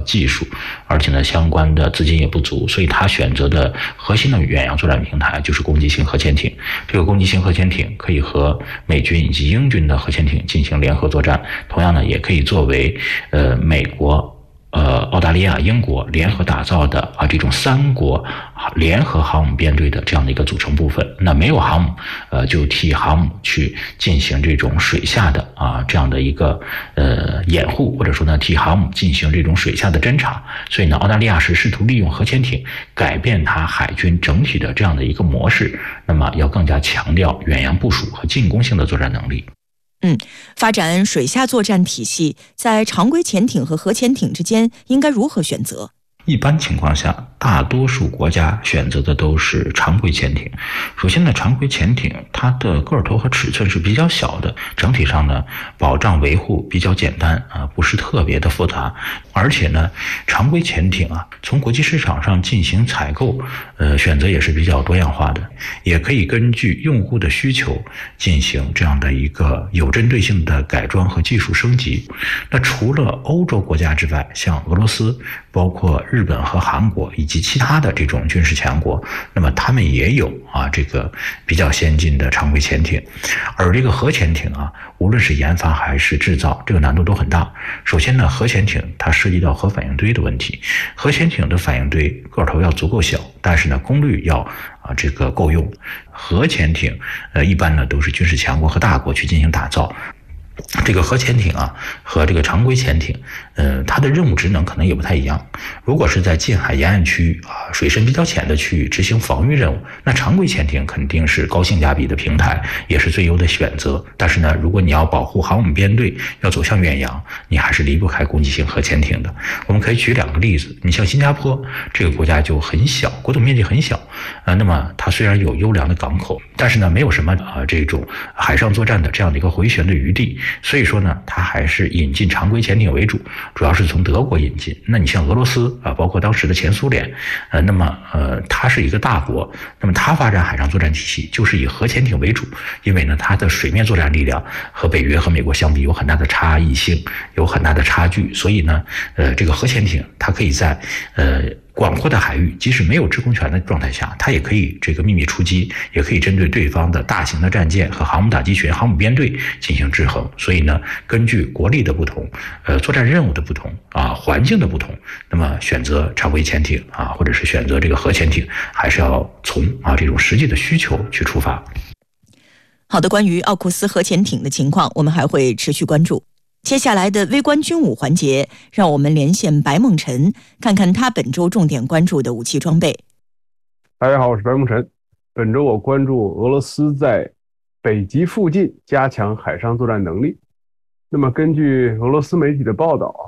技术，而且呢相关的资金也不足，所以他选择的核心的远洋作战平台就是攻击型核潜艇。这个攻击型核潜艇可以和美军以及英军的核潜艇进行联合作战，同样呢也可以作为美国、澳大利亚、英国联合打造的这种3国联合航母编队的这样的一个组成部分。那没有航母，就替航母去进行这种水下的这样的一个掩护，或者说呢替航母进行这种水下的侦察。所以呢，澳大利亚是试图利用核潜艇改变它海军整体的这样的一个模式，那么要更加强调远洋部署和进攻性的作战能力。 发展水下作战体系，在常规潜艇和核潜艇之间应该如何选择？ 一般情况下，大多数国家选择的都是常规潜艇。首先呢，常规潜艇它的个头和尺寸是比较小的，整体上呢保障维护比较简单不是特别的复杂。而且呢，常规潜艇从国际市场上进行采购，选择也是比较多样化的，也可以根据用户的需求进行这样的一个有针对性的改装和技术升级。那除了欧洲国家之外，像俄罗斯、包括日本和韩国以及其他的这种军事强国，那么他们也有这个比较先进的常规潜艇。而这个核潜艇无论是研发还是制造，这个难度都很大。首先呢，核潜艇它涉及到核反应堆的问题，核潜艇的反应堆个头要足够小，但是呢功率要这个够用。核潜艇一般呢都是军事强国和大国去进行打造。这个核潜艇和这个常规潜艇它的任务职能可能也不太一样。如果是在近海沿岸区域水深比较浅的区域执行防御任务，那常规潜艇肯定是高性价比的平台，也是最优的选择。但是呢，如果你要保护航母编队，要走向远洋，你还是离不开攻击型核潜艇的。我们可以举2个例子，你像新加坡这个国家就很小，国土面积很小，那么它虽然有优良的港口，但是呢没有什么这种海上作战的这样的一个回旋的余地。所以说呢，它还是引进常规潜艇为主，主要是从德国引进。那你像俄罗斯包括当时的前苏联，那么它是一个大国，那么它发展海上作战体系就是以核潜艇为主，因为呢它的水面作战力量和北约和美国相比有很大的差异性，有很大的差距。所以呢这个核潜艇它可以在广阔的海域，即使没有制空权的状态下，它也可以这个秘密出击，也可以针对对方的大型的战舰和航母打击群、航母编队进行制衡。所以呢，根据国力的不同，作战任务的不同环境的不同，那么选择常规潜艇或者是选择这个核潜艇，还是要从这种实际的需求去出发。 好的，关于奥库斯核潜艇的情况，我们还会持续关注。接下来的微观军武环节，让我们连线白梦辰，看看他本周重点关注的武器装备。 大家好，我是白梦辰。本周我关注俄罗斯在北极附近加强海上作战能力。那么根据俄罗斯媒体的报道